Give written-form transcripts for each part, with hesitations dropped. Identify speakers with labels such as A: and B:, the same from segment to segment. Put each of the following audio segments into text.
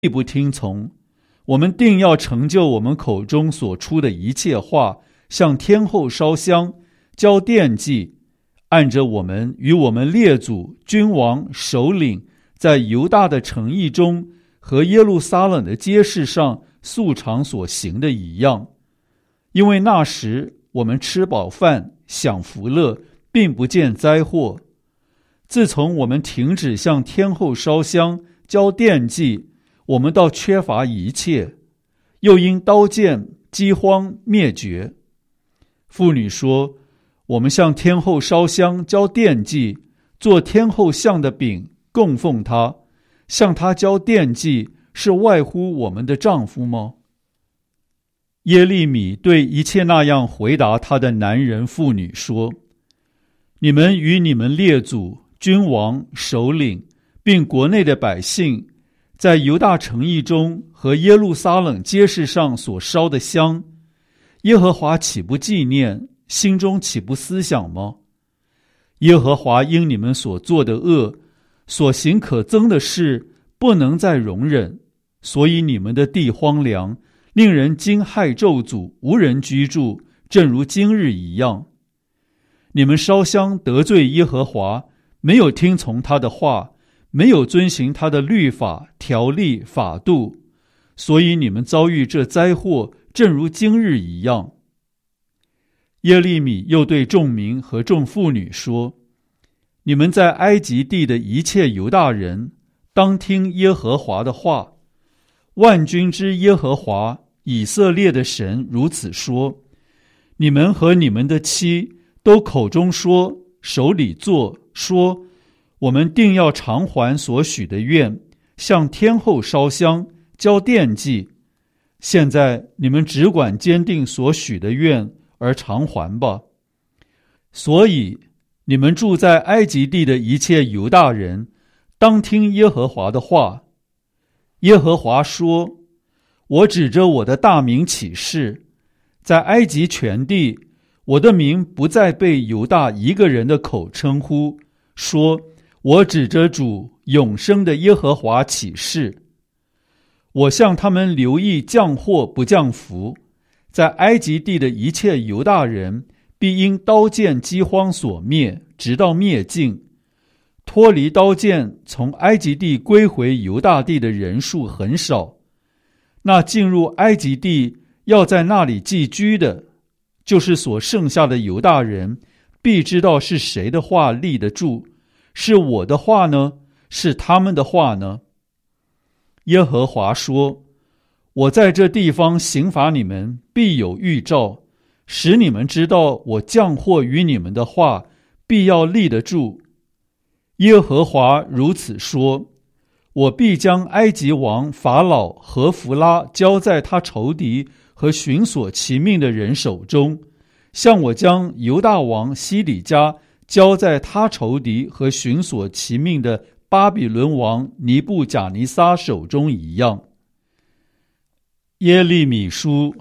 A: 必不听从，我们定要成就我们口中所出的一切话，向天后烧香，交奠祭，按着我们与我们列祖君王首领在犹大的城邑中和耶路撒冷的街市上素常所行的一样。因为那时我们吃饱饭，享福乐，并不见灾祸。自从我们停止向天后烧香，交奠祭，我们倒缺乏一切，又因刀剑、饥荒灭绝。妇女说，我们向天后烧香，交奠祭，做天后像的饼，供奉她，向她交奠祭，是外乎我们的丈夫吗？耶利米对一切那样回答他的男人妇女说，你们与你们列祖君王首领并国内的百姓，在犹大城邑中和耶路撒冷街市上所烧的香，耶和华岂不纪念，心中岂不思想吗？耶和华因你们所做的恶，所行可憎的事，不能再容忍，所以你们的地荒凉，令人惊骇咒诅，无人居住，正如今日一样。你们烧香得罪耶和华，没有听从他的话，没有遵行他的律法、条例、法度，所以你们遭遇这灾祸，正如今日一样。耶利米又对众民和众妇女说，你们在埃及地的一切犹大人，当听耶和华的话。万军之耶和华以色列的神如此说，你们和你们的妻都口中说，手里做，说我们定要偿还所许的愿，向天后烧香，交奠祭。现在你们只管坚定所许的愿而偿还吧。所以你们住在埃及地的一切犹大人，当听耶和华的话。耶和华说，我指着我的大名起誓，在埃及全地，我的名不再被犹大一个人的口称呼，说我指着主永生的耶和华起誓。我向他们留意降祸不降福，在埃及地的一切犹大人必因刀剑饥荒所灭，直到灭尽。脱离刀剑从埃及地归回犹大地的人数很少，那进入埃及地要在那里寄居的，就是所剩下的犹大人，必知道是谁的话立得住，是我的话呢，是他们的话呢？耶和华说，我在这地方刑罚你们，必有预兆，使你们知道我降祸于你们的话，必要立得住。耶和华如此说，我必将埃及王法老和弗拉交在他仇敌和寻索其命的人手中，像我将犹大王西底家交在他仇敌和寻索其命的巴比伦王尼布甲尼撒手中一样。耶利米书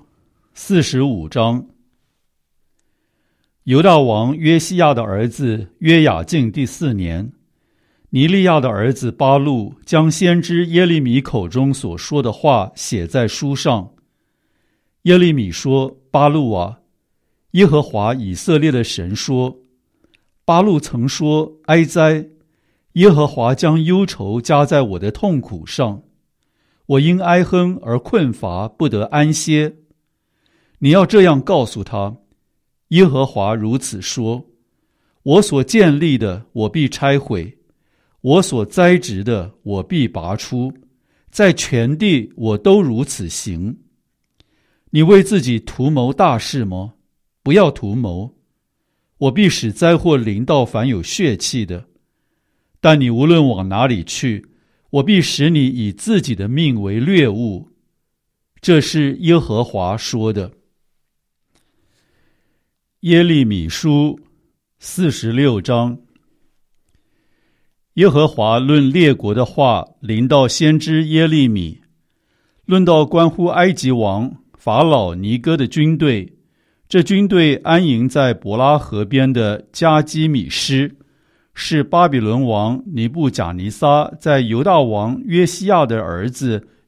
A: 45章。犹大王约西亚的儿子约雅敬第4年，尼利亚的儿子巴录将先知耶利米口中所说的话写在书上。耶利米说，巴录啊，耶和华以色列的神说，巴录曾说，哀哉，耶和华将忧愁加在我的痛苦上，我因哀哼而困乏，不得安歇。你要这样告诉他，耶和华如此说，我所建立的我必拆毁，我所栽植的我必拔出，在全地我都如此行。你为自己图谋大事吗？不要图谋，我必使灾祸临到凡有血气的。但你无论往哪里去，我必使你以自己的命为掠物。这是耶和华说的。耶利米书46章。耶和华论列国的话临到先知耶利米，论到关乎埃及王法老尼哥的军队，这军队安营在伯拉河边的加基米施，是巴比伦王尼布甲尼撒在犹大王约西亚的儿子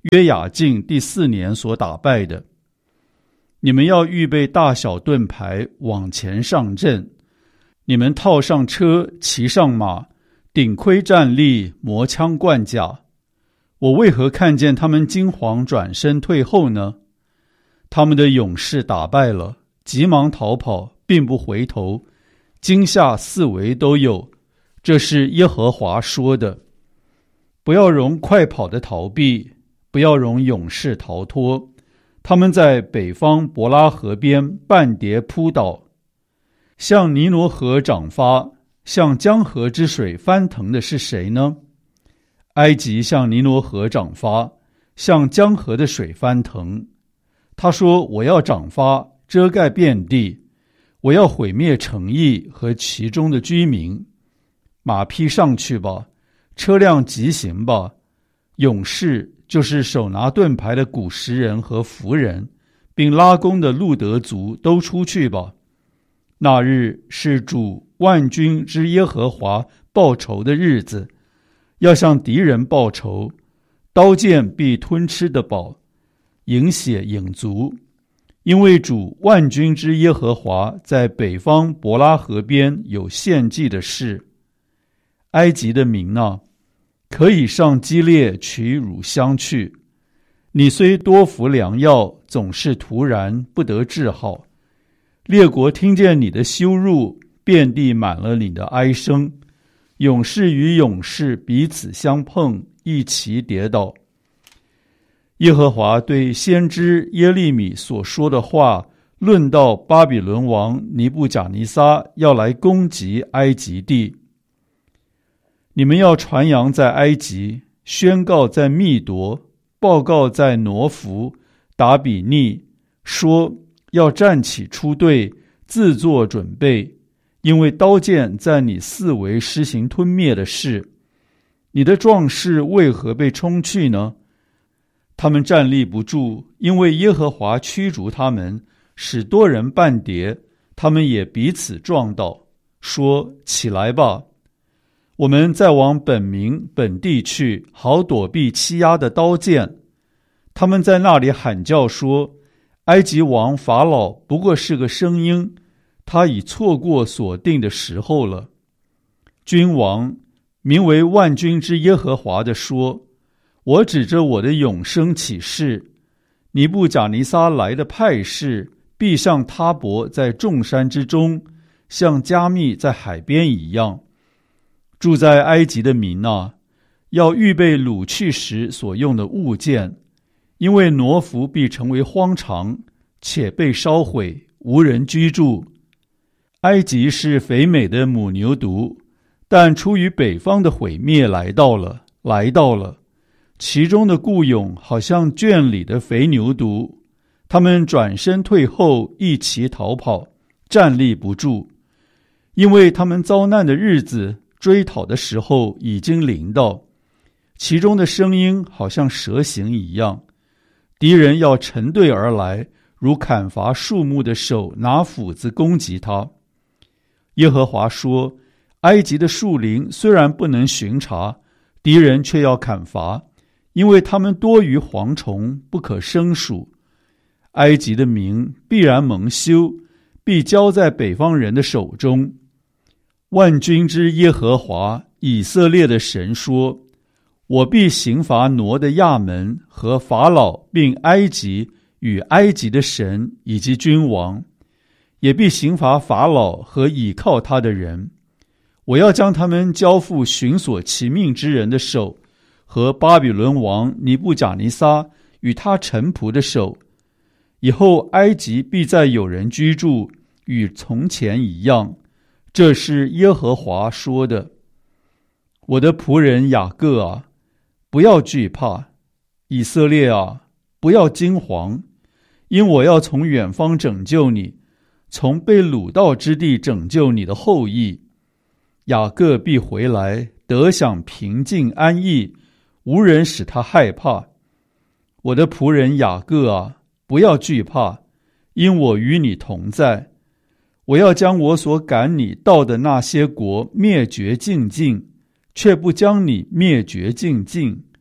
A: 约雅敬第4年所打败的。你们要预备大小盾牌，往前上阵。你们套上车，骑上马，顶盔站立，磨枪贯甲。我为何看见他们惊惶转身退后呢？他们的勇士打败了，急忙逃跑，并不回头，惊吓四围都有。这是耶和华说的。不要容快跑的逃避，不要容勇士逃脱。他们在北方伯拉河边半跌扑倒，向尼罗河涨发，向江河之水翻腾的是谁呢？埃及向尼罗河涨发，向江河的水翻腾。他说，我要涨发，遮盖遍地，我要毁灭城邑和其中的居民。马匹上去吧，车辆疾行吧，勇士就是手拿盾牌的古实人和弗人，并拉弓的路德族都出去吧。那日是主万军之耶和华报仇的日子，要向敌人报仇，刀剑必吞吃的饱，饮血饮足。因为主万军之耶和华在北方伯拉河边有献祭的事。埃及的民啊，可以上基列取乳香去。你虽多服良药，总是突然不得治好。列国听见你的羞辱，遍地满了你的哀声。勇士与勇士彼此相碰，一齐跌倒。耶和华对先知耶利米所说的话，论到巴比伦王尼布甲尼撒要来攻击埃及地。你们要传扬在埃及，宣告在密夺，报告在挪弗、达比尼，说要站起出队，自作准备，因为刀剑在你四围施行吞灭的事。你的壮士为何被冲去呢？他们站立不住，因为耶和华驱逐他们，使多人半跌，他们也彼此撞倒，说：起来吧，我们再往本民本地去，好躲避欺压的刀剑。他们在那里喊叫说：埃及王法老不过是个声音，他已错过所定的时候了。君王名为万军之耶和华的说：我指着我的永生起誓，尼布甲尼撒来的派士必像他伯在众山之中，像加密在海边一样。住在埃及的民啊，要预备掳去时所用的物件，因为挪弗必成为荒场，且被烧毁，无人居住。埃及是肥美的母牛犊，但出于北方的毁灭来到了，其中的雇佣好像圈里的肥牛犊，他们转身退后，一齐逃跑，站立不住，因为他们遭难的日子，追讨的时候已经临到，其中的声音好像蛇形一样，敌人要成队而来，如砍伐树木的手拿斧子攻击他。耶和华说：埃及的树林虽然不能巡查，敌人却要砍伐，因为他们多于蝗虫，不可胜数。埃及的民必然蒙羞，必交在北方人的手中。万军之耶和华以色列的神说：我必刑罚挪的亚门和法老，并埃及与埃及的神以及君王，也必刑罚法老和倚靠他的人。我要将他们交付寻索其命之人的手，和巴比伦王尼布甲尼撒与他臣仆的手。以后埃及必再有人居住，与从前一样。这是耶和华说的。我的仆人雅各啊，不要惧怕；以色列啊，不要惊惶，因我要从远方拯救你，从被掳到之地拯救你的后裔。雅各必回来，得享平静安逸，无人使他害怕。我的仆人雅各啊，不要惧怕，因我与你同在。我要将我所赶你到的那些国灭绝尽尽，却不将你灭绝尽尽，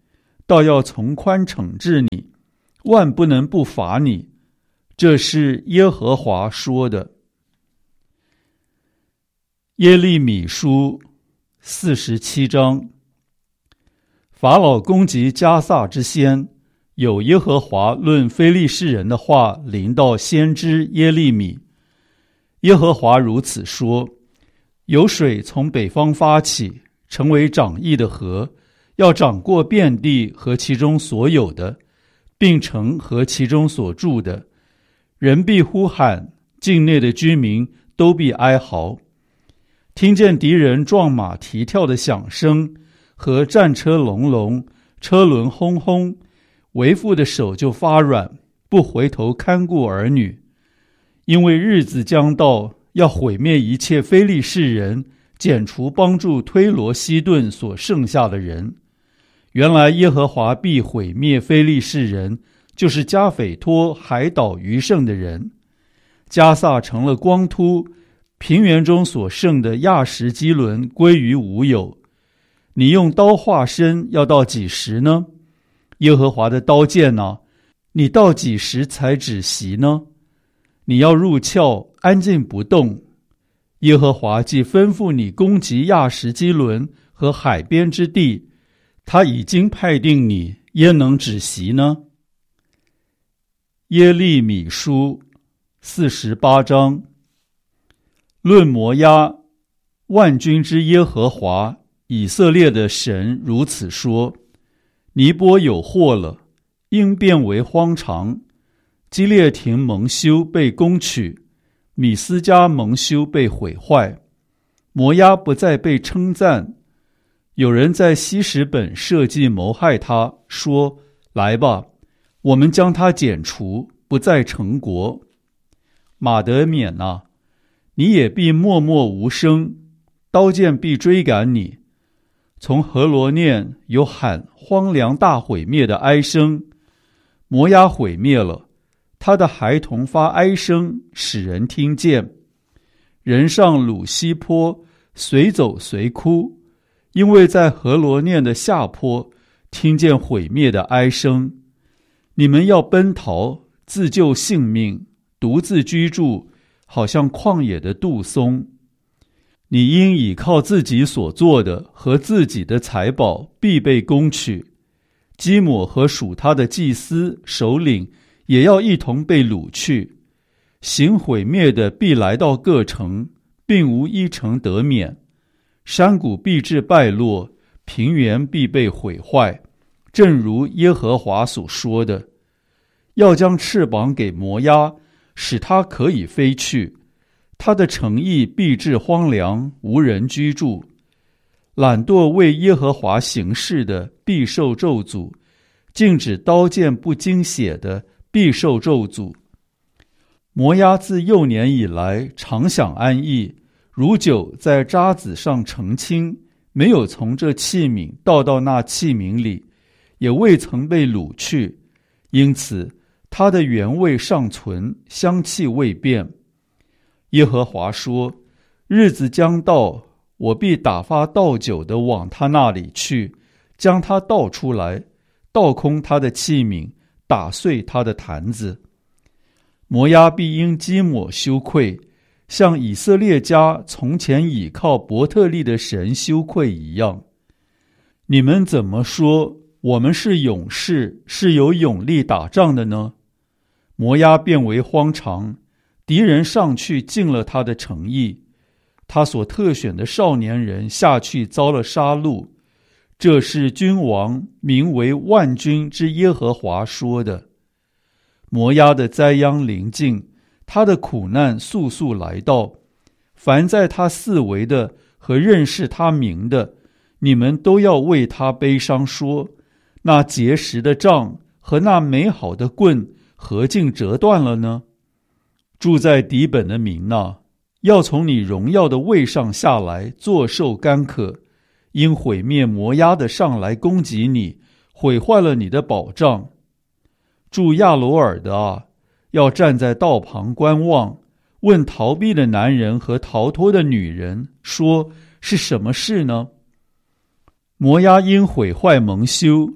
A: 倒要从宽惩治你，万不能不罚你。这是耶和华说的。耶利米书47章。法老攻击迦萨之先，有耶和华论非利士人的话临到先知耶利米。耶和华如此说：有水从北方发起，成为涨溢的河，要涨过遍地和其中所有的，并城和其中所住的。人必呼喊，境内的居民都必哀嚎。听见敌人撞马蹄跳的响声和战车隆隆，车轮轰轰，为父的手就发软，不回头看顾儿女。因为日子将到，要毁灭一切非利士人，剪除帮助推罗西顿所剩下的人。原来耶和华必毁灭非利士人，就是加斐托海岛余剩的人。迦萨成了光秃，平原中所剩的亚什基伦归于无有。你用刀划身，要到几时呢？耶和华的刀剑啊，你到几时才止息呢？你要入鞘，安静不动。耶和华既吩咐你攻击亚什基伦和海边之地，他已经派定你，焉能止息呢？耶利米书48章。论摩押，万军之耶和华以色列的神如此说：尼波有祸了，应变为荒场。基列亭蒙羞被攻取，米斯迦蒙羞被毁坏。摩押不再被称赞。有人在希实本设计谋害他，说：来吧，我们将他剪除，不再成国。马得缅啊，你也必默默无声，刀剑必追赶你。从何罗念有喊荒凉大毁灭的哀声。摩押毁灭了，他的孩童发哀声，使人听见。人上鲁西坡，随走随哭，因为在何罗念的下坡听见毁灭的哀声。你们要奔逃，自救性命，独自居住，好像旷野的杜松。你应倚靠自己所做的和自己的财宝，必被攻取。基抹和属他的祭司首领也要一同被掳去。行毁灭的必来到各城，并无一城得免。山谷必致败落，平原必被毁坏，正如耶和华所说的。要将翅膀给摩押，使它可以飞去。他的城邑必致荒凉，无人居住。懒惰为耶和华行事的必受咒诅，禁止刀剑不经血的必受咒诅。摩押自幼年以来常享安逸，如酒在渣滓上澄清，没有从这器皿倒到那器皿里，也未曾被掳去，因此它的原味尚存，香气未变。耶和华说：日子将到，我必打发倒酒的往他那里去，将他倒出来，倒空他的器皿，打碎他的坛子。摩押必因基抹羞愧，像以色列家从前倚靠伯特利的神羞愧一样。你们怎么说我们是勇士，是有勇力打仗的呢？摩押变为荒场，敌人上去进了他的城邑，他所特选的少年人下去遭了杀戮。这是君王名为万军之耶和华说的。摩押的灾殃临近，他的苦难速速来到。凡在他四围的和认识他名的，你们都要为他悲伤说：那结实的杖和那美好的棍何竟折断了呢？住在底本的民啊，要从你荣耀的位上下来，坐受干渴。因毁灭摩押的上来攻击你，毁坏了你的保障。住亚罗尔的啊，要站在道旁观望，问逃避的男人和逃脱的女人，说是什么事呢？摩押因毁坏蒙羞，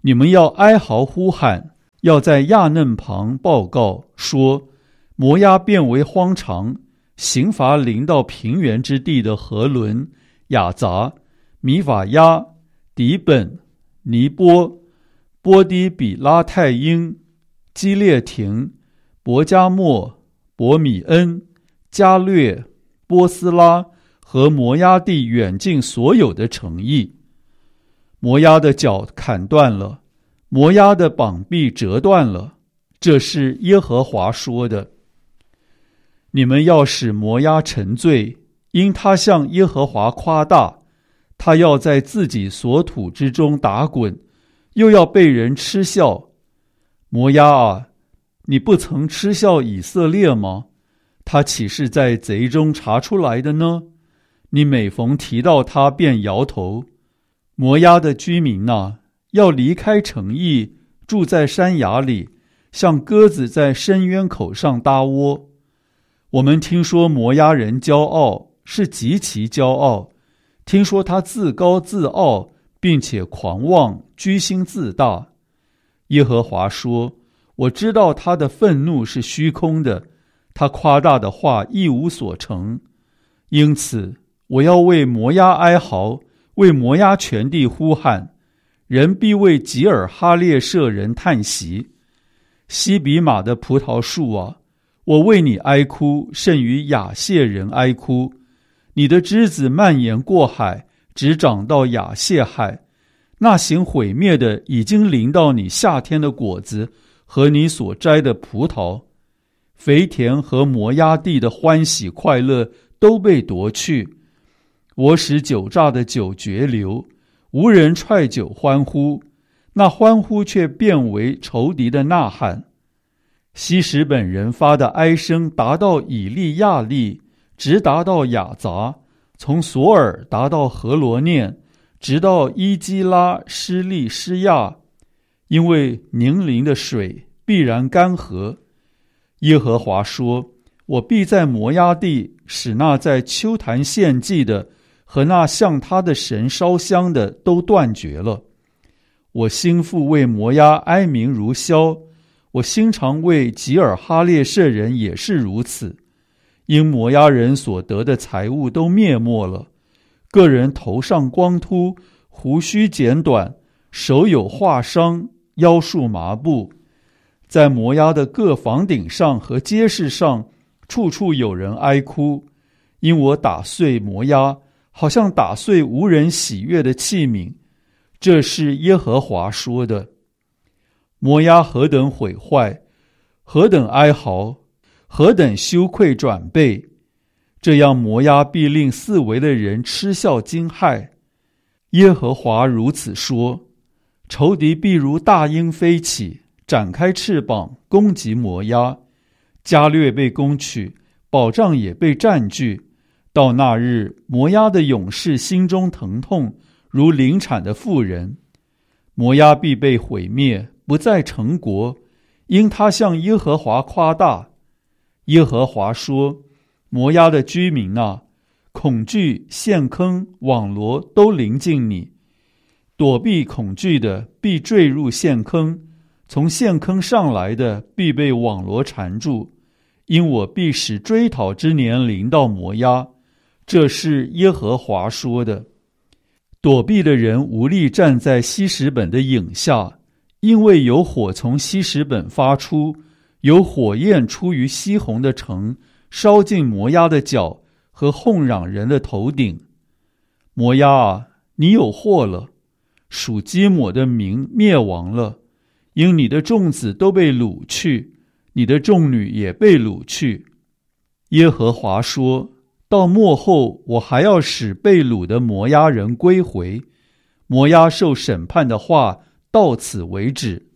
A: 你们要哀嚎呼喊，要在亚嫩旁报告说，摩押变为荒场，刑罚临到平原之地的何伦、雅杂、米法亚、底本、尼波、波低比拉太因、基列亭、伯加莫、伯米恩、加略、波斯拉和摩押地远近所有的城邑。摩押的脚砍断了，摩押的膀臂折断了，这是耶和华说的。你们要使摩押沉醉，因他向耶和华夸大，他要在自己所土之中打滚，又要被人嗤笑。摩押啊，你不曾嗤笑以色列吗？他岂是在贼中查出来的呢？你每逢提到他便摇头。摩押的居民啊，要离开城邑，住在山崖里，像鸽子在深渊口上搭窝。我们听说摩押人骄傲，是极其骄傲，听说他自高自傲，并且狂妄，居心自大。耶和华说，我知道他的愤怒是虚空的，他夸大的话一无所成。因此我要为摩押哀嚎，为摩押全地呼喊，人必为吉尔哈列舍人叹息。西比玛的葡萄树啊，我为你哀哭，甚于亚谢人哀哭。你的枝子蔓延过海，直长到亚谢海。那行毁灭的已经临到你夏天的果子和你所摘的葡萄。肥田和摩押地的欢喜快乐都被夺去。我使酒榨的酒绝流，无人踹酒欢呼，那欢呼却变为仇敌的呐喊。西什本人发的哀声达到以利亚利，直达到雅杂，从索尔达到何罗念，直到伊基拉施利施亚，因为宁陵的水必然干涸。耶和华说，我必在摩押地使那在丘坛献祭的和那向他的神烧香的都断绝了。我心腹为摩押哀鸣如箫，我心肠为吉尔哈列舍人也是如此。因摩押人所得的财物都灭没了，个人头上光秃，胡须剪短，手有划伤，腰束麻布。在摩押的各房顶上和街市上，处处有人哀哭，因我打碎摩押，好像打碎无人喜悦的器皿。这是耶和华说的。摩押何等毁坏，何等哀嚎，何等羞愧转背，这样摩押必令四围的人嗤笑惊骇。耶和华如此说，仇敌必如大鹰飞起，展开翅膀攻击摩押。加略被攻取，保障也被占据。到那日，摩押的勇士心中疼痛，如临产的妇人。摩押必被毁灭，不再成国，因他向耶和华夸大。耶和华说，摩押的居民啊，恐惧、陷坑、网罗都临近你。躲避恐惧的必坠入陷坑，从陷坑上来的必被网罗缠住。因我必使追讨之年临到摩押，这是耶和华说的。躲避的人无力站在西什本的影下，因为有火从西什本发出，有火焰出于西宏的城，烧尽摩押的脚和哄嚷人的头顶。摩押啊，你有祸了，属基抹的民灭亡了，因你的众子都被掳去，你的众女也被掳去。耶和华说，到末后我还要使被掳的摩押人归回。摩押受审判的话到此为止。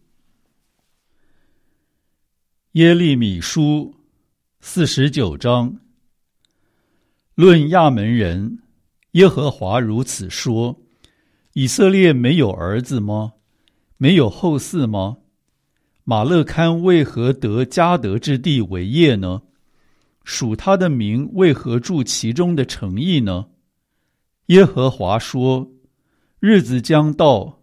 A: 耶利米书49章。论亚门人，耶和华如此说，以色列没有儿子吗？没有后嗣吗？马勒堪为何得迦得之地为业呢？属他的民为何住其中的城邑呢？耶和华说，日子将到，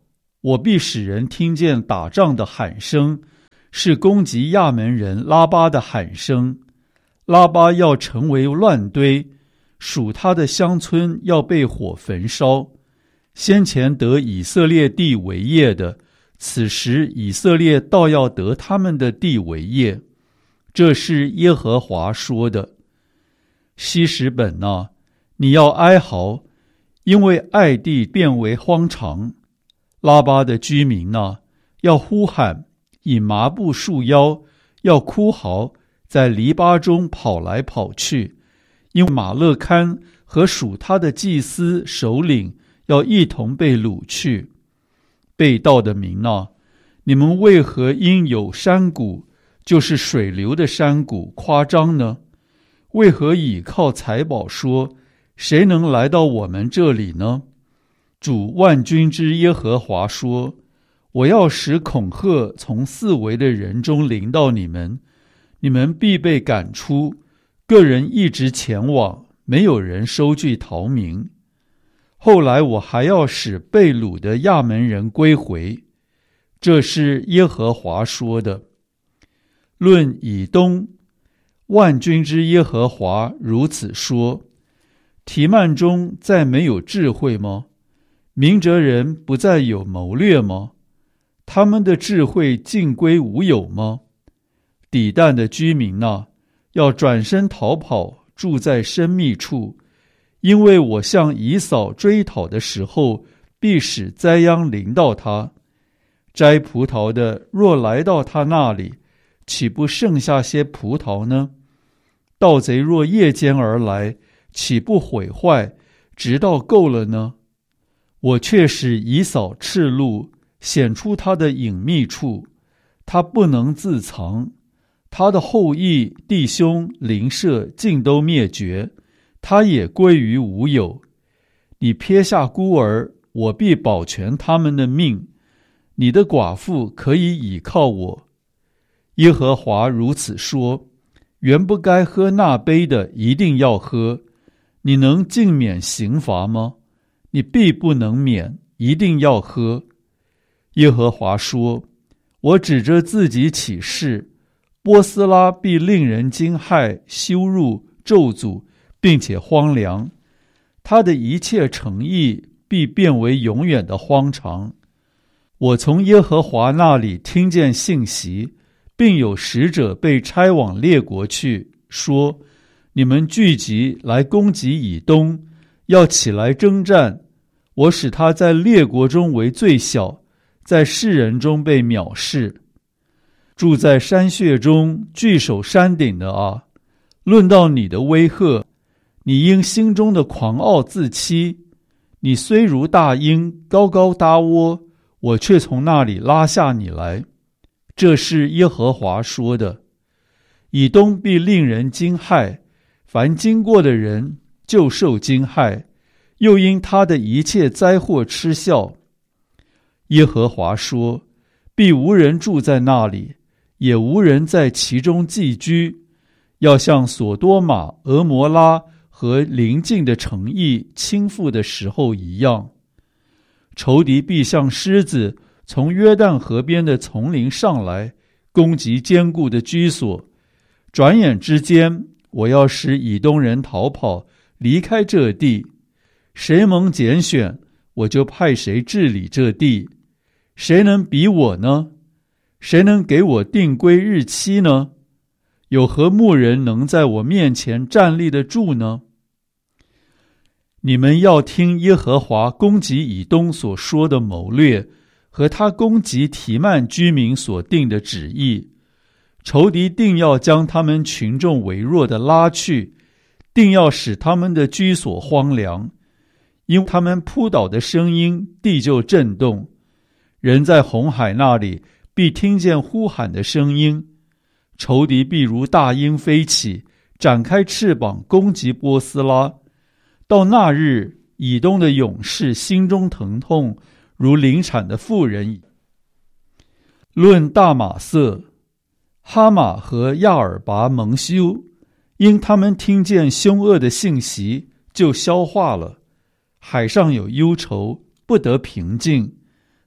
A: 我必使人听见打仗的喊声，是攻击亚门人拉巴的喊声。拉巴要成为乱堆，属他的乡村要被火焚烧。先前得以色列地为业的，此时以色列倒要得他们的地为业。这是耶和华说的。希实本啊，你要哀嚎，因为爱地变为荒场。拉巴的居民啊，要呼喊，以麻布束腰，要哭嚎，在篱笆中跑来跑去，因为马勒堪和属他的祭司首领要一同被掳去。被盗的民啊，你们为何因有山谷，就是水流的山谷夸张呢？为何倚靠财宝说，谁能来到我们这里呢？主万军之耶和华说，我要使恐吓从四围的人中临到你们，你们必被赶出，个人一直前往，没有人收据逃民。后来我还要使被掳的亚门人归回，这是耶和华说的。论以东，万军之耶和华如此说，提曼中再没有智慧吗？明哲人不再有谋略吗？他们的智慧尽归无有吗？底但的居民啊，要转身逃跑，住在深密处，因为我向以扫追讨的时候，必使灾殃临到他。摘葡萄的若来到他那里，岂不剩下些葡萄呢？盗贼若夜间而来，岂不毁坏，直到够了呢？我却使以扫赤露，显出他的隐秘处，他不能自藏。他的后裔、弟兄、邻舍尽都灭绝，他也归于无有。你撇下孤儿，我必保全他们的命。你的寡妇可以倚靠我。耶和华如此说，原不该喝那杯的一定要喝。你能尽免刑罚吗？你必不能免，一定要喝。耶和华说，我指着自己起誓，波斯拉必令人惊骇、羞辱、咒诅，并且荒凉。他的一切诚意必变为永远的荒场。我从耶和华那里听见信息，并有使者被差往列国去，说，你们聚集来攻击以东，要起来征战。我使他在列国中为最小，在世人中被藐视。住在山穴中，据守山顶的啊，论到你的威吓，你因心中的狂傲自欺。你虽如大鹰，高高搭窝，我却从那里拉下你来。这是耶和华说的。以东必令人惊骇，凡经过的人就受惊骇，又因他的一切灾祸嗤笑。耶和华说，必无人住在那里，也无人在其中寄居，要像所多玛、俄摩拉和邻近的城邑倾覆的时候一样。仇敌必像狮子从约旦河边的丛林上来，攻击坚固的居所。转眼之间，我要使以东人逃跑，离开这地。谁蒙拣选，我就派谁治理这地。谁能比我呢？谁能给我定规日期呢？有何牧人能在我面前站立得住呢？你们要听耶和华攻击以东所说的谋略，和他攻击提曼居民所定的旨意。仇敌定要将他们群众微弱的拉去，定要使他们的居所荒凉。因他们扑倒的声音，地就震动。人在红海那里必听见呼喊的声音。仇敌必如大鹰飞起，展开翅膀攻击波斯拉。到那日，以东的勇士心中疼痛，如临产的妇人。论大马色，哈马和亚尔拔蒙羞，因他们听见凶恶的信息，就消化了。海上有忧愁，不得平静，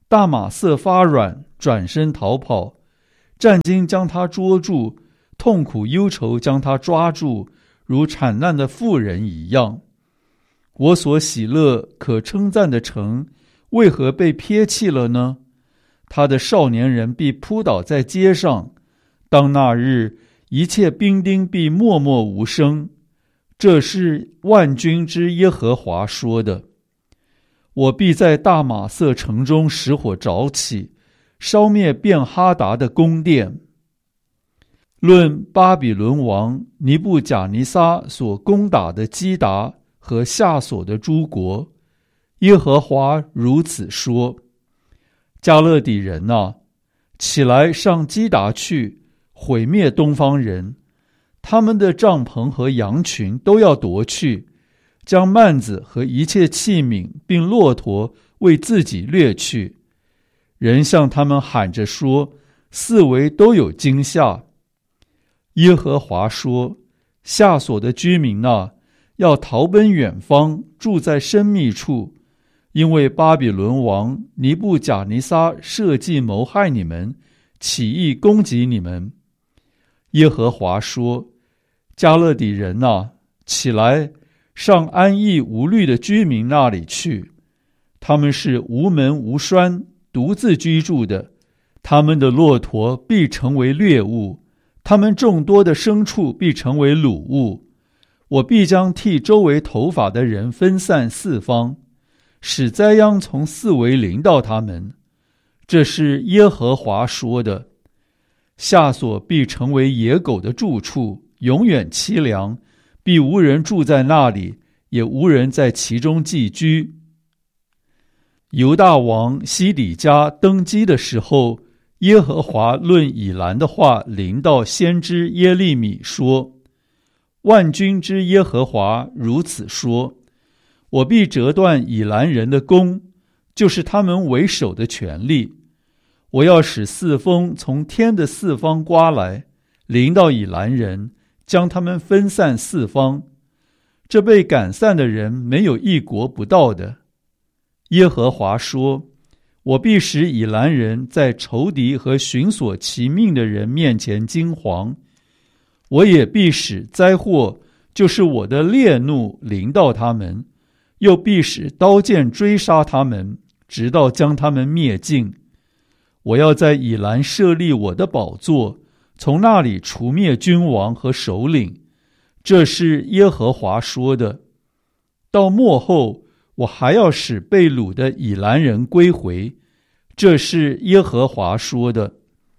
A: 大马色发软，转身逃跑。战惊将他捉住，痛苦忧愁将他抓住，如产难的妇人一样。我所喜乐可称赞的城，为何被撇弃了呢？他的少年人必扑倒在街上，当那日，一切兵丁必默默无声。这是万军之耶和华说的。我必在大马色城中使火着起，烧灭便哈达的宫殿。论巴比伦王尼布甲尼撒所攻打的基达和夏所的诸国，耶和华如此说：加勒底人啊，起来上基达去，毁灭东方人，他们的帐篷和羊群都要夺去，将幔子和一切器皿并骆驼为自己掠去。人向他们喊着说，四围都有惊吓。耶和华说：夏所的居民啊，要逃奔远方，住在深密处，因为巴比伦王尼布甲尼撒设计谋害你们，起意攻击你们。耶和华说：加勒底人啊，起来，上安逸无虑的居民那里去。他们是无门无栓，独自居住的，他们的骆驼必成为掠物，他们众多的牲畜必成为掳物。我必将剃周围头发的人分散四方，使灾殃从四围临到他们。这是耶和华说的。夏所必成为野狗的住处，永远凄凉，必无人住在那里，也无人在其中寄居。犹大王西底家登基的时候，耶和华论以兰的话临到先知耶利米说：万军之耶和华如此说，我必折断以兰人的弓，就是他们为首的权力。我要使四风从天的四方刮来，临到以兰人，将他们分散四方。这被赶散的人没有一国不到的。耶和华说：我必使以兰人在仇敌和寻索其命的人面前惊惶，我也必使灾祸，就是我的烈怒临到他们，又必使刀剑追杀他们，直到将他们灭尽。我要在以兰设立我的宝座，从那里除灭君王和首领。这是耶和华说的。到末后，我还要使被掳的以兰人归回。这是耶和华说的。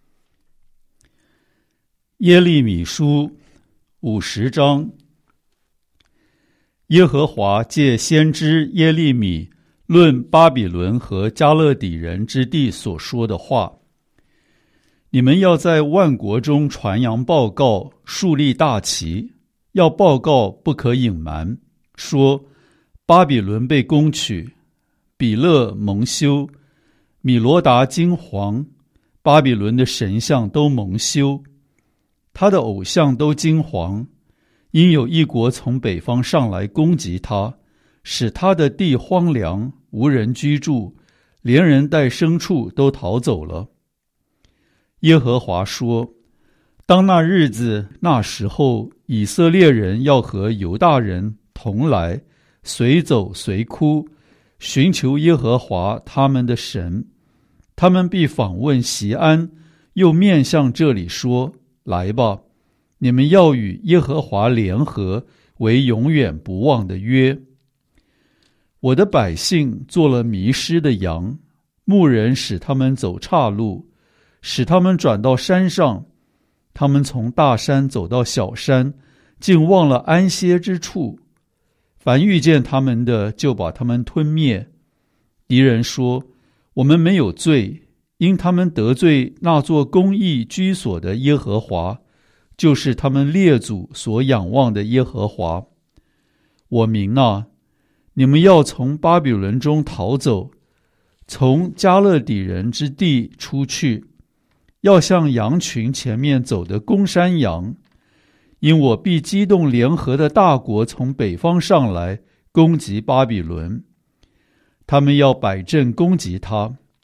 A: 耶利米书50章。耶和华借先知耶利米论巴比伦和加勒底人之地所说的话：你们要在万国中传扬报告，树立大旗，要报告不可隐瞒，说巴比伦被攻取，比勒蒙羞，米罗达惊惶，巴比伦的神像都蒙羞，他的偶像都惊惶，因有一国从北方上来攻击他，使他的地荒凉，无人居住，连人带牲畜都逃走了。耶和华说：当那日子那时候，以色列人要和犹大人同来，随走随哭，寻求耶和华他们的神。他们必访问锡安，又面向这里说：来吧，你们要与耶和华联合，为永远不忘的约。我的百姓做了迷失的羊，牧人使他们走岔路，使他们转到山上。他们从大山走到小山，竟忘了安歇之处。凡遇见他们的，就把他们吞灭。敌人说：我们没有罪，因他们得罪那座公义居所的耶和华，就是他们列祖所仰望的耶和华。我民啊，你们要从巴比伦中逃走，从加勒底人之地出去，要像羊群前面走的公山羊。因我必激动联合的大国从北方上来，攻击巴比伦。他们要摆阵攻击他，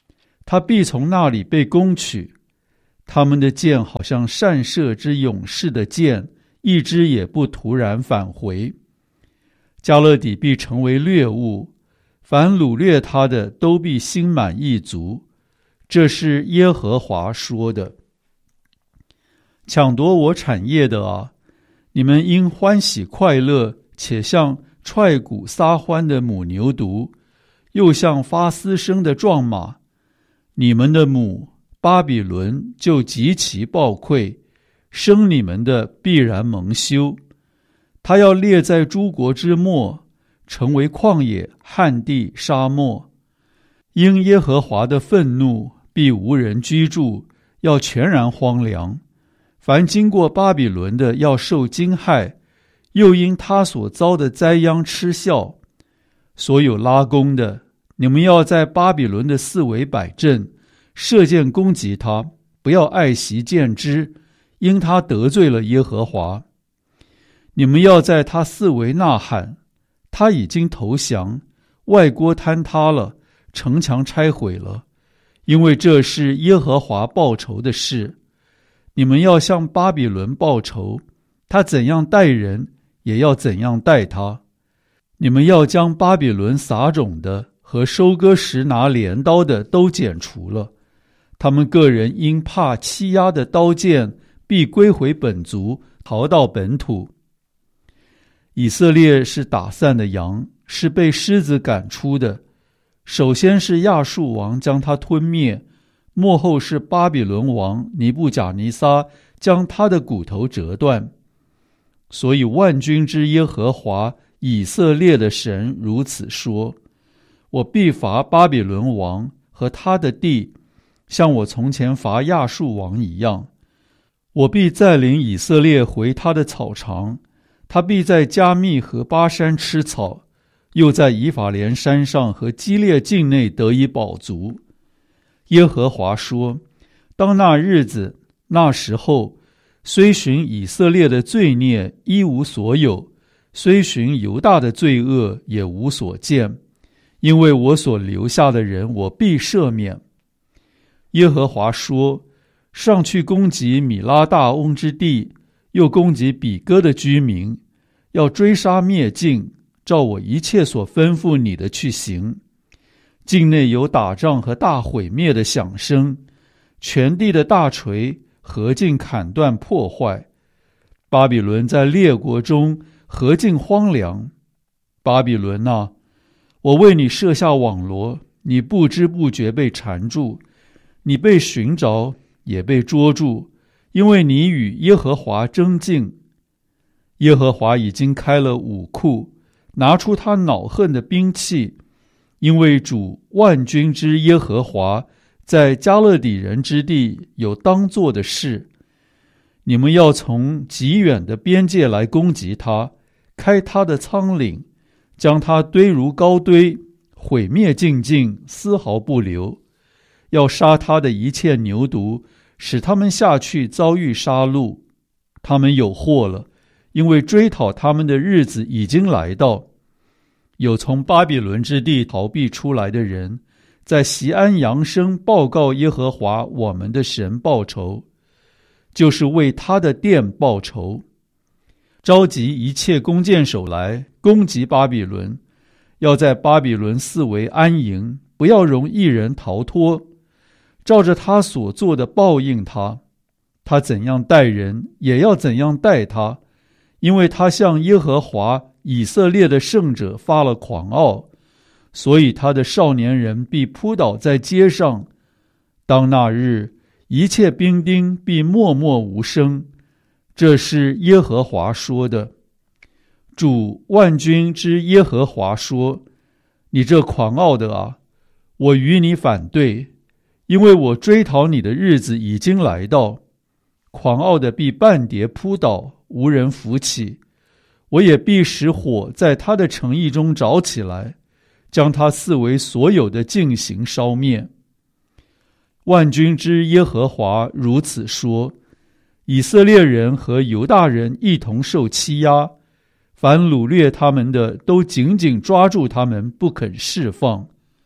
A: 他必从那里被攻取。他们的箭好像善射之勇士的箭，一支也不突然返回。迦勒底必成为掠物，凡掳掠他的都必心满意足。这是耶和华说的。抢夺我产业的啊，你们应欢喜快乐，且像踹鼓撒欢的母牛犊，又像发嘶声的壮马。你们的母巴比伦就极其暴溃，生你们的必然蒙羞。他要列在诸国之末，成为旷野、旱地、沙漠。因耶和华的愤怒，必无人居住，要全然荒凉。凡经过巴比伦的要受惊害，又因他所遭的灾殃嗤笑。所有拉弓的，你们要在巴比伦的四围摆阵，射箭攻击他，不要爱惜箭支，因他得罪了耶和华。你们要在他四围呐喊，他已经投降，外郭坍塌了，城墙拆毁了，因为这是耶和华报仇的事。你们要向巴比伦报仇，他怎样待人，也要怎样待他。你们要将巴比伦撒种的和收割时拿镰刀的都剪除了，他们个人因怕欺压的刀剑，必归回本族，逃到本土。以色列是打散的羊，是被狮子赶出的。首先是亚述王将他吞灭，末后是巴比伦王尼布甲尼撒将他的骨头折断。所以万军之耶和华以色列的神如此说：我必罚巴比伦王和他的地，像我从前罚亚述王一样。我必再领以色列回他的草场，他必在加密和巴山吃草，又在以法莲山上和基列境内得以饱足。耶和华说：当那日子那时候，虽寻以色列的罪孽一无所有，虽寻犹大的罪恶也无所见，因为我所留下的人我必赦免。耶和华说：上去攻击米拉大翁之地，又攻击比哥的居民，要追杀灭尽，照我一切所吩咐你的去行。境内有打仗和大毁灭的响声，全地的大锤何尽砍断破坏。巴比伦在列国中何尽荒凉。巴比伦啊，我为你设下网罗，你不知不觉被缠住，你被寻着，也被捉住，因为你与耶和华争竞。耶和华已经开了武库，拿出他恼恨的兵器，因为主万军之耶和华在迦勒底人之地有当做的事。你们要从极远的边界来攻击他，开他的仓廪，将他堆如高堆，毁灭尽尽，丝毫不留。要杀他的一切牛犊，使他们下去遭遇杀戮。他们有祸了，因为追讨他们的日子已经来到。有从巴比伦之地逃避出来的人，在锡安扬声报告耶和华我们的神报仇，就是为他的殿报仇。召集一切弓箭手来攻击巴比伦，要在巴比伦四围安营，不要容一人逃脱。照着他所做的报应他，他怎样待人，也要怎样待他，因为他向耶和华以色列的圣者发了狂傲，所以他的少年人必扑倒在街上。当那日，一切兵丁必默默无声。这是耶和华说的。主万军之耶和华说：你这狂傲的啊，我与你反对，因为我追讨你的日子已经来到。狂傲的必半跌扑倒，无人扶起。我也必使火在他的城邑中着起来，将他四围所有的尽行烧灭。万军之耶和华如此说：以色列人和犹大人一同受欺压，凡掳掠他们的都紧紧抓住他们，不肯释放。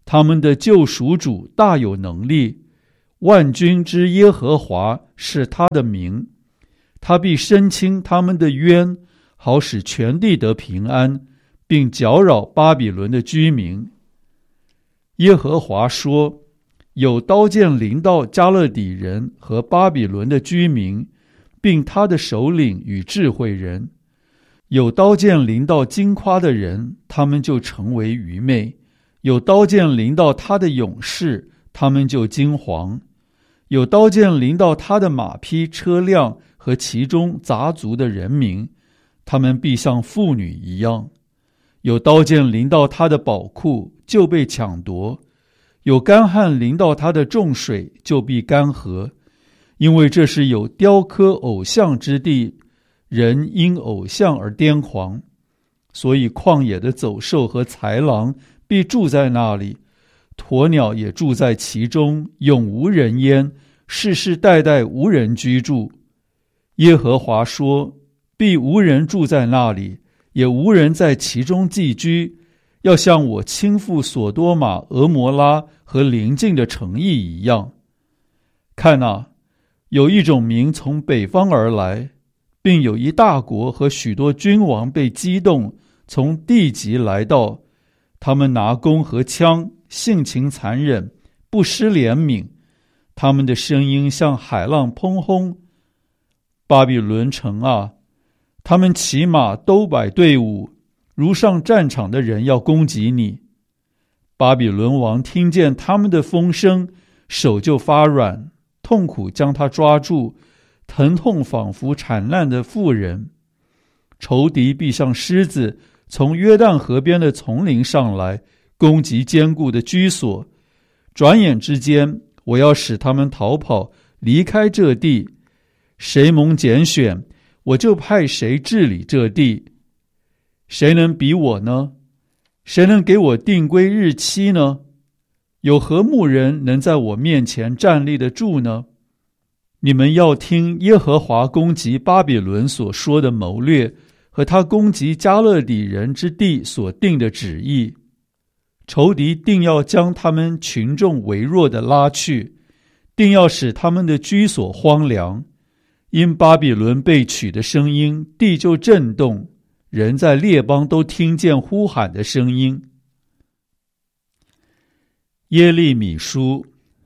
A: 他们的救赎主大有能力，万军之耶和华是他的名。他必伸清他们的冤，好使全地得平安，并搅扰巴比伦的居民。耶和华说，有刀剑临到加勒底人和巴比伦的居民，并他的首领与智慧人。有刀剑临到矜夸的人，他们就成为愚昧；有刀剑临到他的勇士，他们就惊惶；有刀剑临到他的马匹、车辆和其中杂族的人民，他们必像妇女一样；有刀剑临到他的宝库，就被抢夺；有干旱临到他的众水，就必干涸。因为这是有雕刻偶像之地，人因偶像而癫狂，所以旷野的走兽和豺狼必住在那里，鸵鸟也住在其中，永无人烟，世世代代无人居住。耶和华说，必无人住在那里，也无人在其中寄居，要像我倾覆所多玛、俄摩拉和邻近的城邑一样。看哪，有一种民从北方而来，并有一大国和许多君王被激动，从地极来到。他们拿弓和枪，性情残忍，不施怜悯。他们的声音像海浪砰轰。巴比伦城啊，他们骑马都摆队伍，如上战场的人要攻击你。巴比伦王听见他们的风声，手就发软，痛苦将他抓住，疼痛仿佛产难的妇人。仇敌必像狮子从约旦河边的丛林上来，攻击坚固的居所。转眼之间，我要使他们逃跑，离开这地。谁蒙拣选，我就派谁治理这地。谁能比我呢？谁能给我定规日期呢？有何牧人能在我面前站立得住呢？你们要听耶和华攻击巴比伦所说的谋略，和他攻击加勒底人之地所定的旨意。仇敌定要将他们群众微弱的拉去，定要使他们的居所荒凉。因巴比伦被取的声音，地就震动，人在列邦都听见呼喊的声音。耶利米书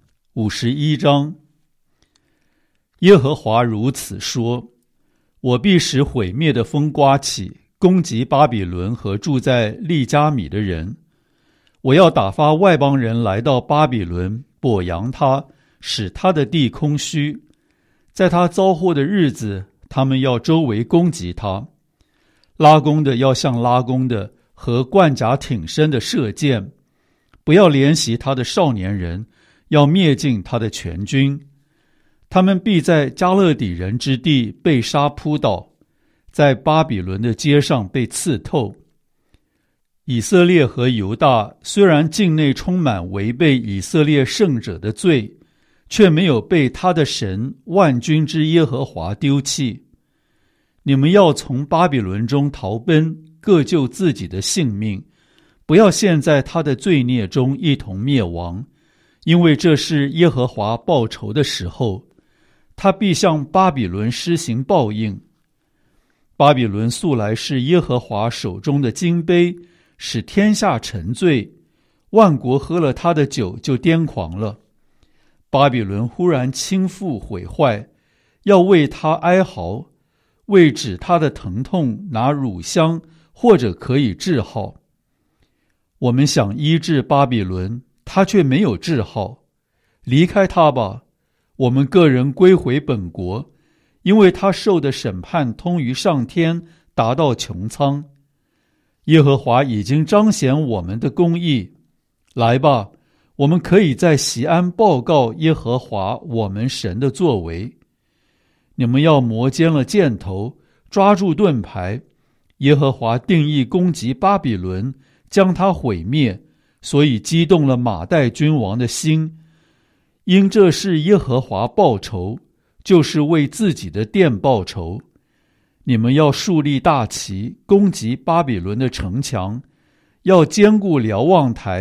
A: 51章。耶和华如此说，我必使毁灭的风刮起，攻击巴比伦和住在利加米的人。我要打发外邦人来到巴比伦，剥扬他，使他的地空虚。在他遭祸的日子，他们要周围攻击他。拉弓的要像拉弓的，和冠甲挺身的射箭。不要怜惜他的少年人，要灭尽他的全军。他们必在加勒底人之地被杀扑倒，在巴比伦的街上被刺透。以色列和犹大虽然境内充满违背以色列圣者的罪，却没有被他的神万军之耶和华丢弃。你们要从巴比伦中逃奔，各救自己的性命，不要陷在他的罪孽中一同灭亡，因为这是耶和华报仇的时候，他必向巴比伦施行报应。巴比伦素来是耶和华手中的金杯，使天下沉醉，万国喝了他的酒就癫狂了。巴比伦忽然倾覆毁坏，要为他哀嚎，为止他的疼痛拿乳香，或者可以治好。我们想医治巴比伦，他却没有治好。离开他吧，我们个人归回本国，因为他受的审判通于上天，达到穹苍。耶和华已经彰显我们的公义。来吧，我们可以在锡安报告耶和华我们神的作为。你们要磨尖了箭头，抓住盾牌。耶和华定义攻击巴比伦，将他毁灭，所以激动了马代君王的心。因这是耶和华报仇，就是为自己的殿报仇。你们要树立大旗，攻击巴比伦的城墙，要坚固瞭望台，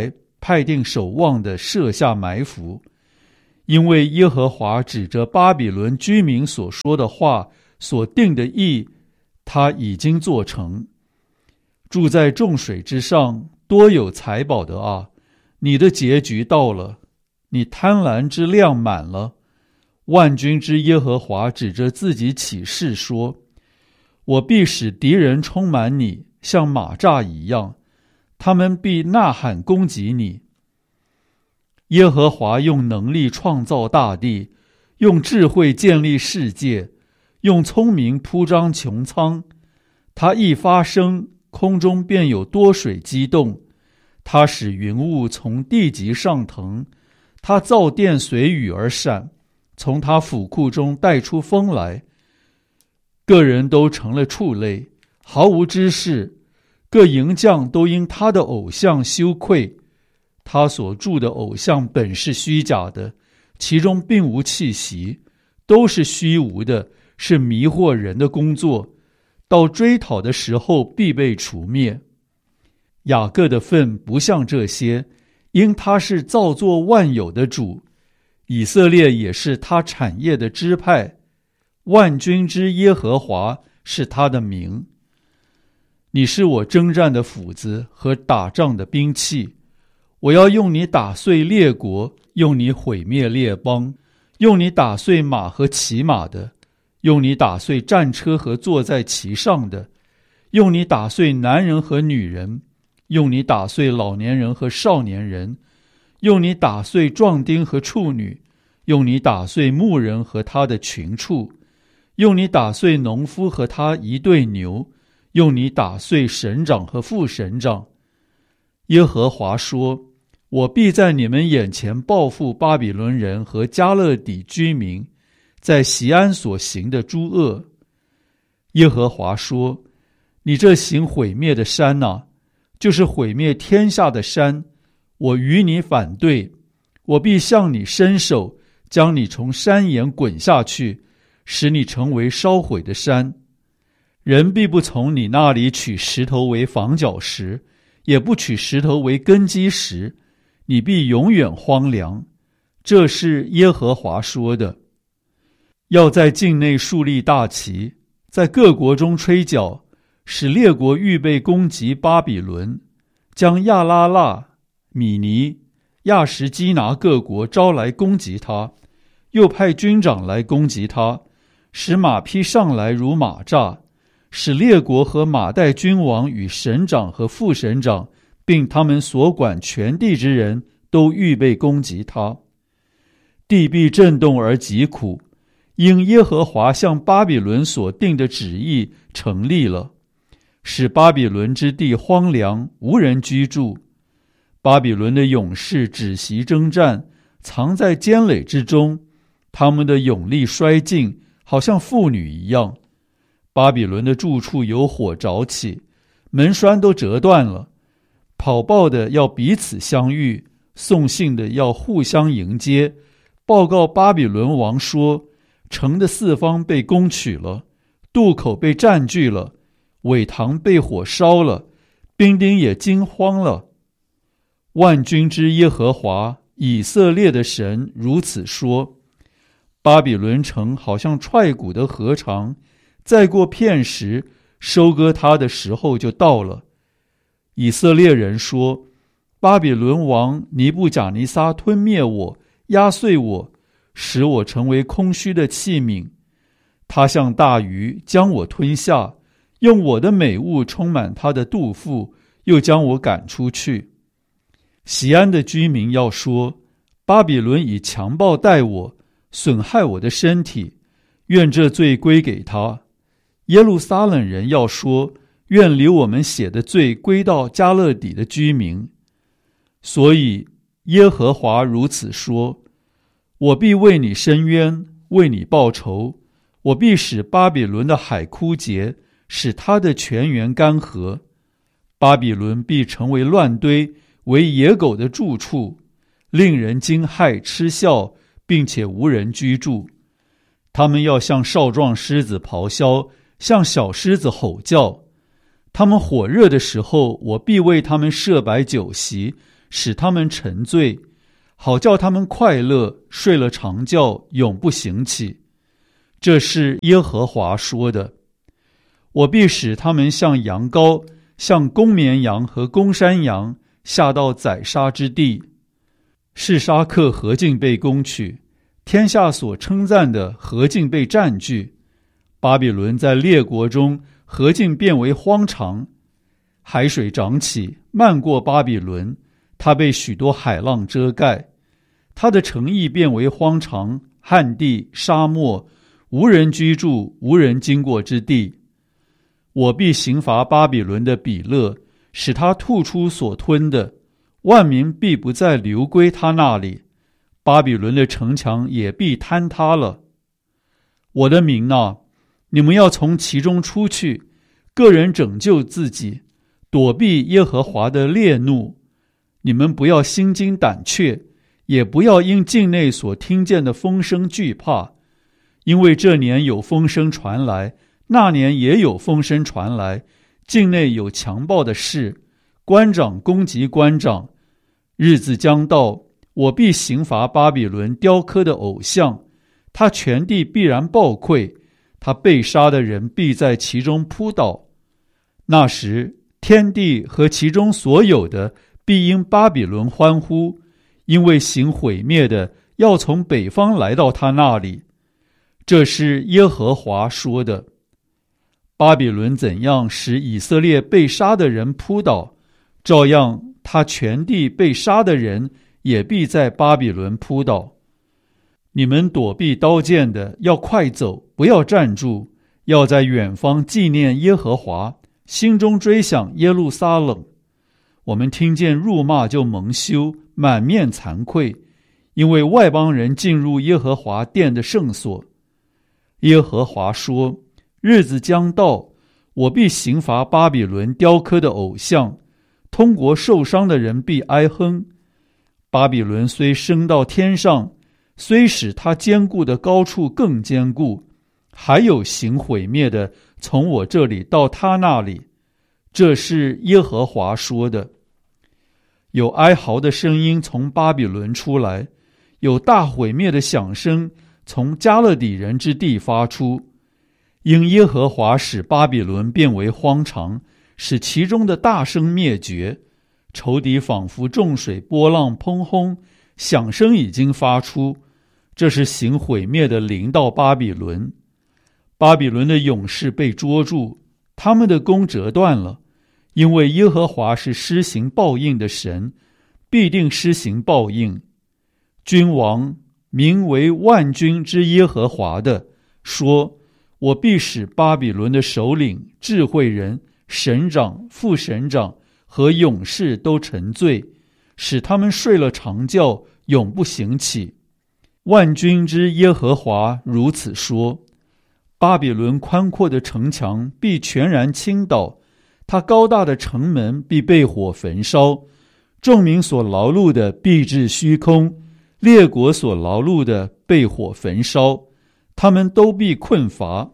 A: 派定守望的设下埋伏。因为耶和华指着巴比伦居民所说的话所定的意，他已经做成。住在众水之上，多有财宝的啊，你的结局到了，你贪婪之量满了。万军之耶和华指着自己起誓说，我必使敌人充满你，像马扎一样，他们必呐喊攻击你。耶和华用能力创造大地，用智慧建立世界，用聪明铺张穹苍。他一发声，空中便有多水激动。他使云雾从地极上腾，他造电随雨而闪，从他府库中带出风来。个人都成了畜类，毫无知识，各营将都因他的偶像羞愧。他所铸的偶像本是虚假的，其中并无气息，都是虚无的，是迷惑人的工作，到追讨的时候必被除灭。雅各的份不像这些，因他是造作万有的主，以色列也是他产业的支派，万军之耶和华是他的名。你是我征战的斧子和打仗的兵器，我要用你打碎列国，用你毁灭列邦，用你打碎马和骑马的，用你打碎战车和坐在其上的，用你打碎男人和女人，用你打碎老年人和少年人，用你打碎壮丁和处女，用你打碎牧人和他的群畜，用你打碎农夫和他一对牛，用你打碎省长和副省长。耶和华说，我必在你们眼前报复巴比伦人和迦勒底居民在锡安所行的诸恶。耶和华说，你这行毁灭的山哪，就是毁灭天下的山，我与你反对，我必向你伸手，将你从山岩滚下去，使你成为烧毁的山。人必不从你那里取石头为房角石，也不取石头为根基石，你必永远荒凉。这是耶和华说的。要在境内树立大旗，在各国中吹角，使列国预备攻击巴比伦，将亚拉腊、米尼、亚什基拿各国招来攻击他，又派军长来攻击他，使马匹上来如马扎，使列国和马代君王与省长和副省长并他们所管全地之人都预备攻击他。地必震动而疾苦，因耶和华向巴比伦所定的旨意成立了，使巴比伦之地荒凉，无人居住。巴比伦的勇士止息征战，藏在坚垒之中，他们的勇力衰尽，好像妇女一样。巴比伦的住处有火着起，门栓都折断了。跑报的要彼此相遇，送信的要互相迎接，报告巴比伦王说，城的四方被攻取了，渡口被占据了，苇塘被火烧了，兵丁也惊慌了。万军之耶和华以色列的神如此说，巴比伦城好像踹鼓的禾场，再过片时，收割它的时候就到了。以色列人说，巴比伦王尼布甲尼撒吞灭我，压碎我，使我成为空虚的器皿。他像大鱼将我吞下，用我的美物充满他的肚腹，又将我赶出去。锡安的居民要说，巴比伦以强暴待我，损害我的身体，愿这罪归给他。耶路撒冷人要说，愿流我们血的罪归到迦勒底的居民。所以耶和华如此说，我必为你伸冤，为你报仇，我必使巴比伦的海枯竭，使他的泉源干涸。巴比伦必成为乱堆，为野狗的住处，令人惊骇嗤笑，并且无人居住。他们要像少壮狮子咆哮，像小狮子吼叫。他们火热的时候，我必为他们设摆酒席， 使他们沉醉，好叫他们快乐，睡了长觉，永不醒起。这是耶和华说的。我必使他们像羊羔，像公绵羊和公山羊，下到宰杀之地。示沙克何竟被攻取，天下所称赞的何竟被占据。巴比伦在列国中何竟变为荒场。海水涨起，漫过巴比伦，它被许多海浪遮盖。它的城邑变为荒场、旱地、沙漠，无人居住，无人经过之地。我必刑罚巴比伦的比勒，使他吐出所吞的，万民必不再流归他那里，巴比伦的城墙也必坍塌了。我的民啊，你们要从其中出去，个人拯救自己，躲避耶和华的烈怒。你们不要心惊胆怯，也不要因境内所听见的风声惧怕，因为这年有风声传来，那年也有风声传来，境内有强暴的事，官长攻击官长。日子将到，我必刑罚巴比伦雕刻的偶像，他全地必然暴溃，他被杀的人必在其中扑倒。那时，天地和其中所有的必因巴比伦欢呼，因为行毁灭的要从北方来到他那里。这是耶和华说的。巴比伦怎样使以色列被杀的人扑倒，照样他全地被杀的人也必在巴比伦扑倒。你们躲避刀剑的要快走，不要站住，要在远方纪念耶和华，心中追想耶路撒冷。我们听见辱骂就蒙羞，满面惭愧，因为外邦人进入耶和华殿的圣所。耶和华说，日子将到，我必刑罚巴比伦雕刻的偶像，通国受伤的人必哀哼。巴比伦虽升到天上，虽使他坚固的高处更坚固，还有行毁灭的从我这里到他那里。这是耶和华说的。有哀嚎的声音从巴比伦出来，有大毁灭的响声从加勒底人之地发出。因耶和华使巴比伦变为荒场，使其中的大声灭绝。仇敌仿佛众水波浪砰轰，响声已经发出。这是行毁灭的临到巴比伦。巴比伦的勇士被捉住，他们的弓折断了。因为耶和华是施行报应的神，必定施行报应。君王名为万军之耶和华的说，我必使巴比伦的首领、智慧人、省长、副省长和勇士都沉醉，使他们睡了长觉，永不醒起。万军之耶和华如此说，巴比伦宽阔的城墙必全然倾倒，他高大的城门必被火焚烧，众民所劳碌的必至虚空，列国所劳碌的被火焚烧，他们都必困乏。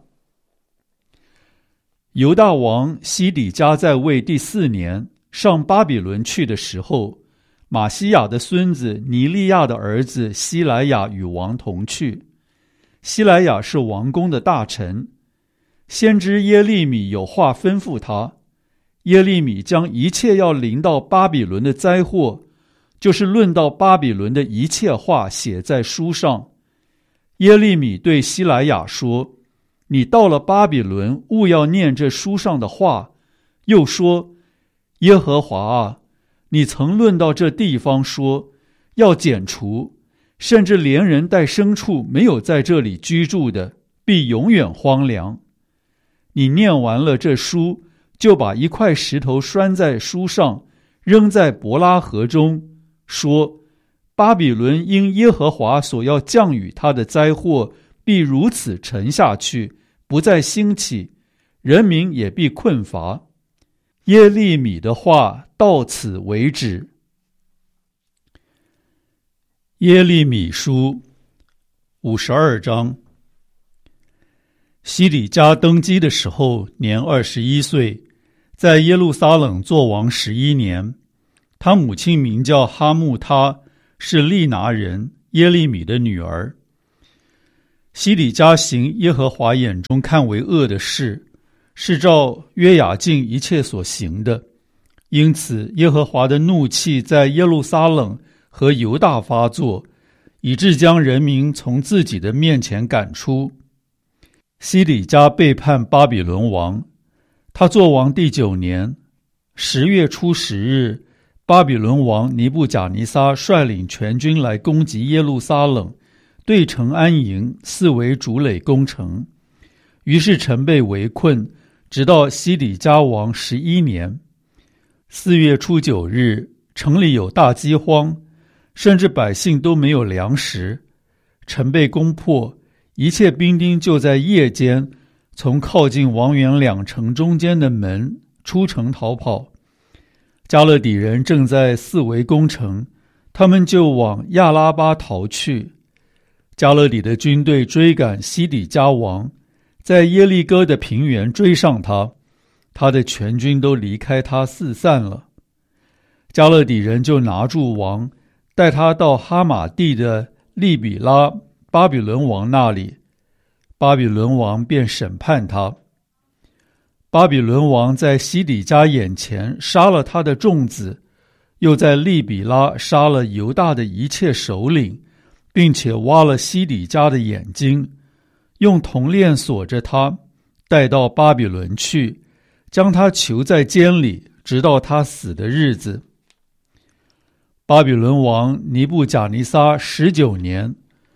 A: 犹大王西底家在位第4年，上巴比伦去的时候，马西亚的孙子尼利亚的儿子西莱亚与王同去。西莱亚是王宫的大臣，先知耶利米有话吩咐他。耶利米将一切要临到巴比伦的灾祸，就是论到巴比伦的一切话写在书上。耶利米对西莱亚说，你到了巴比伦，务要念这书上的话。又说，耶和华啊，你曾论到这地方说，要剪除，甚至连人带牲畜没有在这里居住的，必永远荒凉。你念完了这书，就把一块石头拴在书上，扔在伯拉河中，说，巴比伦因耶和华所要降雨他的灾祸，必如此沉下去，不再兴起，人民也必困乏。耶利米的话到此为止。耶利米书52章。西底家登基的时候，年21岁，在耶路撒冷作王11年， 他母亲名叫哈木他，是利拿人耶利米的女儿。西底家行耶和华眼中看为恶的事，是照约雅敬一切所行的，因此耶和华的怒气在耶路撒冷和犹大发作，以致将人民从自己的面前赶出。西底家背叛巴比伦王，他作王第9年10月初10日，巴比伦王尼布甲尼撒率领全军来攻击耶路撒冷，对城安营，四围筑垒攻城。于是城被围困，直到西底家王11年4月初9日，城里有大饥荒，甚至百姓都没有粮食。城被攻破，一切兵丁就在夜间从靠近王园2城中间的门出城逃跑。加勒底人正在四围攻城，他们就往亚拉巴逃去。加勒底的军队追赶西底家王，在耶利哥的平原追上他，他的全军都离开他四散了。加勒底人就拿住王，带他到哈马地的利比拉巴比伦王那里，巴比伦王便审判他。巴比伦王在西底家眼前杀了他的众子，又在利比拉杀了犹大的一切首领，并且挖了西底家的眼睛，用铜链锁着他，带到巴比伦去，将他囚在监里，直到他死的日子。巴比伦王尼布甲尼撒19年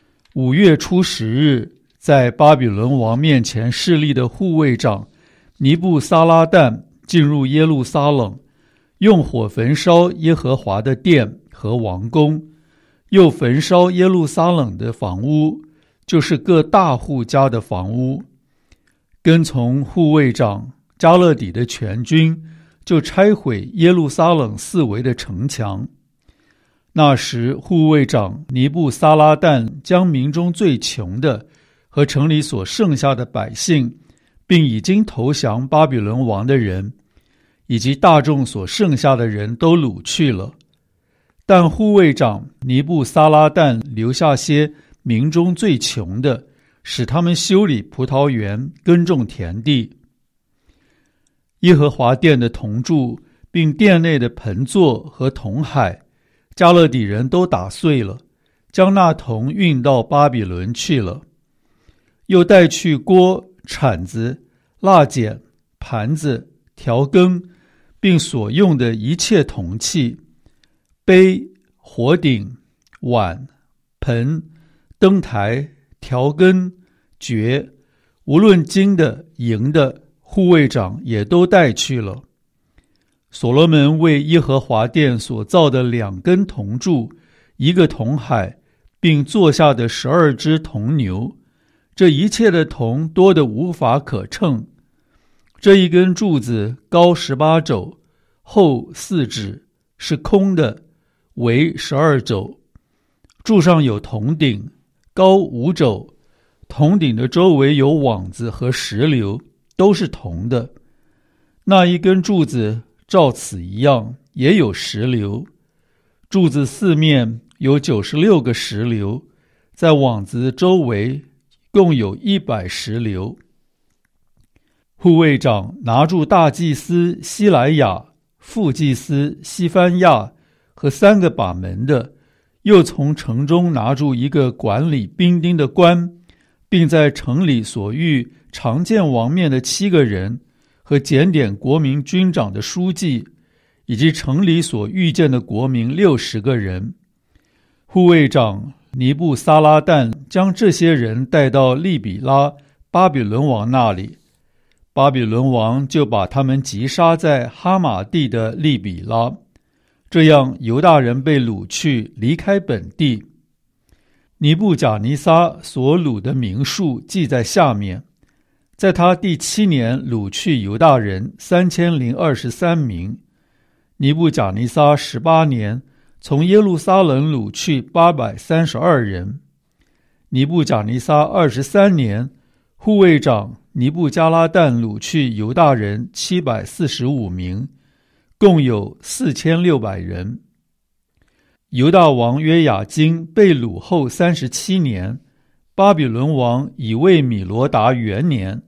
A: 5月初10日，在巴比伦王面前侍立的护卫长尼布撒拉旦进入耶路撒冷，用火焚烧耶和华的殿和王宫，又焚烧耶路撒冷的房屋，就是各大户家的房屋。跟从护卫长加勒底的全军，就拆毁耶路撒冷四围的城墙。那时护卫长尼布撒拉旦将民中最穷的和城里所剩下的百姓，并已经投降巴比伦王的人，以及大众所剩下的人都掳去了。但护卫长尼布撒拉旦留下些民中最穷的，使他们修理葡萄园，耕种田地。耶和华殿的铜柱，并殿内的盆座和铜海，加勒底人都打碎了，将那铜运到巴比伦去了。又带去锅、铲子、蜡剪、盘子、调羹，并所用的一切铜器，杯、火鼎、碗、盆、灯台、调羹、爵，无论金的、银的，护卫长也都带去了。所罗门为耶和华殿所造的2根铜柱，1个铜海，并坐下的12只铜牛，这一切的铜多得无法可称。这一根柱子高18肘，厚4指，是空的，围12肘。柱上有铜顶，高5肘，铜顶的周围有网子和石榴，都是铜的。那一根柱子照此一样，也有石榴。柱子四面有96个石榴，在网子周围共有100石榴。护卫长拿住大祭司西莱亚、副祭司西番亚和3个把门的，又从城中拿住1个管理兵丁的官，并在城里所遇常见王面的7个人，和检点国民军长的书记，以及城里所遇见的国民60个人。护卫长尼布撒拉旦将这些人带到利比拉巴比伦王那里，巴比伦王就把他们击杀在哈马地的利比拉。这样犹大人被掳去，离开本地。尼布甲尼撒所掳的名数记在下面。在他第7年掳去犹大人3023名。尼布甲尼撒18年从耶路撒冷掳去832人。尼布甲尼撒23年，护卫长尼布加拉旦掳去犹大人745名， 共有4600人。犹大王约雅斤被掳后37年，巴比伦王以为米罗达元年，